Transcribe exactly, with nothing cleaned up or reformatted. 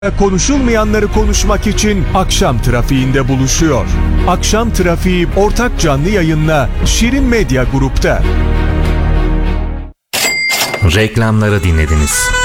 Konuşulmayanları konuşmak için akşam trafiğinde buluşuyor. Akşam trafiği ortak canlı yayınla Şirin Medya Grup'ta. Reklamları dinlediniz.